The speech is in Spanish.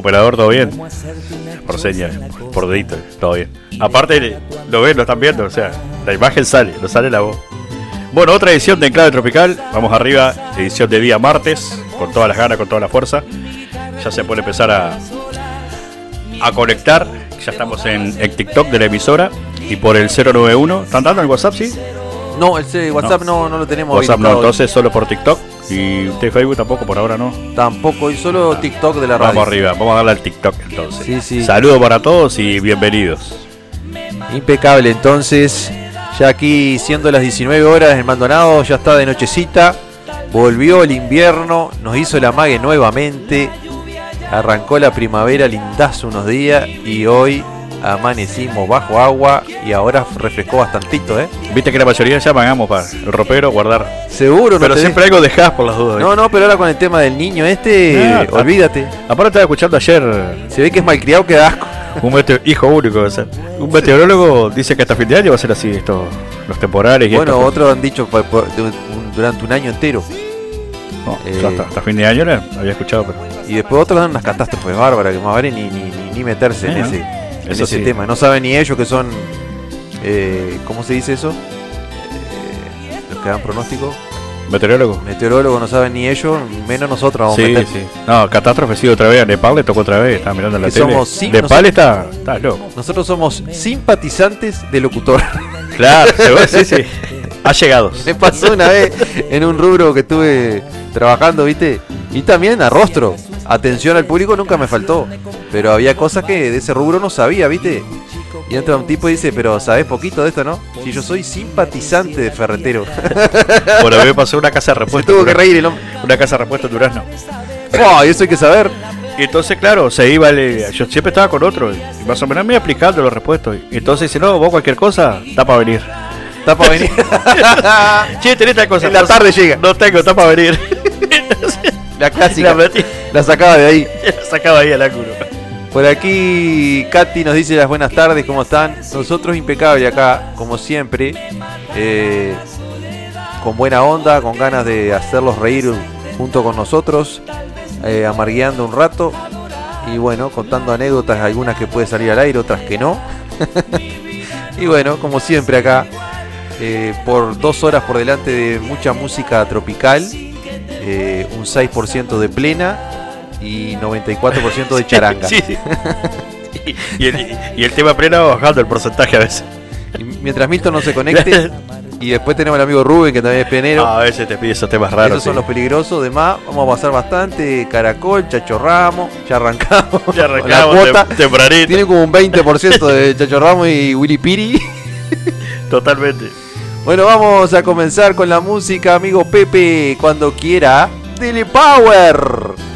Operador, todo bien. Por señas, por dedito, todo bien. Aparte, lo ven, lo están viendo, o sea, la imagen sale, no sale la voz. Bueno, otra edición de Enclave Tropical. Vamos arriba, edición de día martes, con todas las ganas, con toda la fuerza. Ya se puede empezar a conectar. Ya estamos en TikTok de la emisora. Y por el 091. ¿Están dando el WhatsApp, sí? No, el WhatsApp no lo tenemos. WhatsApp no, entonces solo por TikTok. Y usted Facebook tampoco, por ahora no. Tampoco, y solo TikTok de la radio. Vamos arriba, vamos a darle al TikTok entonces. Sí, sí. Saludos para todos y bienvenidos. Impecable, entonces. Ya aquí, siendo las 19 horas, el Maldonado ya está de nochecita. Volvió el invierno, nos hizo el amague nuevamente. Arrancó la primavera, lindazo unos días. Y hoy amanecimos bajo agua. Y ahora refrescó bastantito, ¿eh? Viste que la mayoría ya pagamos para el ropero guardar. Seguro, pero no siempre algo dejás por las dudas. No, pero ahora con el tema del niño olvídate. Aparte estaba escuchando ayer. Se ve que es malcriado, que da asco. Hijo único, o sea, un meteorólogo dice que hasta fin de año va a ser así esto, los temporales y bueno, otros han dicho durante un año entero. No, hasta fin de año había escuchado, pero... Y después otros dan unas catástrofes bárbaras que más vale ni meterse en ese sí. Tema. No saben ni ellos que son ¿cómo se dice eso? Los que dan pronóstico. Meteorólogos no saben ni ellos, menos nosotros vamos a meter. Sí. No, catástrofe sí otra vez, a Nepal le tocó otra vez, estaba mirando la tele. Nepal está loco. Nosotros somos simpatizantes de locutor. Claro, sí. Allegados. Me pasó una vez en un rubro que estuve trabajando, ¿viste? Y también a rostro. Atención al público nunca me faltó. Pero había cosas que de ese rubro no sabía, ¿viste? Y entra un tipo y dice, pero ¿sabés poquito de esto, no? Si yo soy simpatizante de ferretero. Bueno, a mí me pasó una casa de repuesto. Se tuvo que reír el hombre. Una casa de repuesto en Durazno. Oh, y eso hay que saber. Y entonces, claro, se iba, yo siempre estaba con otro. Y más o menos me iba explicando los repuestos. Y entonces dice, no, vos cualquier cosa, está para venir. Está para venir. Che, tenés tal cosa. En la tarde llega. No tengo, está para venir. La clásica. La sacaba de ahí. La sacaba ahí al ángulo. Por aquí Katy nos dice las buenas tardes, ¿cómo están? Nosotros impecable acá, como siempre, con buena onda, con ganas de hacerlos reír junto con nosotros, amargueando un rato y bueno, contando anécdotas, algunas que puede salir al aire, otras que no. Y bueno, como siempre acá, por 2 horas por delante de mucha música tropical, un 6% de plena y 94% de charanga. Sí. Y el tema plena va bajando el porcentaje a veces. Y mientras Milton no se conecte. Y después tenemos al amigo Rubén, que también es plenero. A veces te pide esos temas raros. Esos son los peligrosos. Además, vamos a pasar bastante. Caracol, Chacho Ramos. Ya arrancamos. La cuota tempranito. Tiene como un 20% de Chacho Ramos y Willy Piri. Totalmente. Bueno, vamos a comenzar con la música, amigo Pepe. Cuando quiera, dele power.